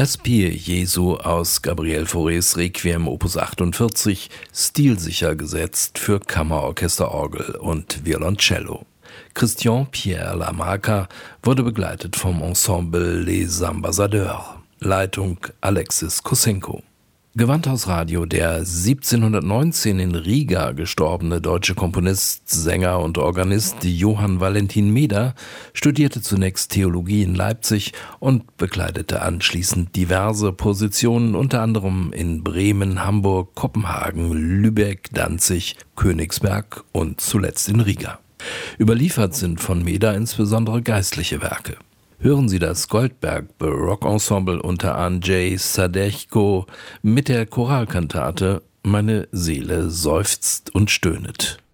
Vespir Jesu aus Gabriel Faurés Requiem Opus 48, stilsicher gesetzt für Kammerorchesterorgel und Violoncello. Christian Pierre Lamarca wurde begleitet vom Ensemble Les Ambassadeurs. Leitung Alexis Kossenko. Gewandhausradio, der 1719 in Riga gestorbene deutsche Komponist, Sänger und Organist Johann Valentin Meder studierte zunächst Theologie in Leipzig und bekleidete anschließend diverse Positionen, unter anderem in Bremen, Hamburg, Kopenhagen, Lübeck, Danzig, Königsberg und zuletzt in Riga. Überliefert sind von Meder insbesondere geistliche Werke. Hören Sie das Goldberg Baroque Ensemble unter Andrzej Sadechko mit der Choralkantate Meine Seele seufzt und stöhnet.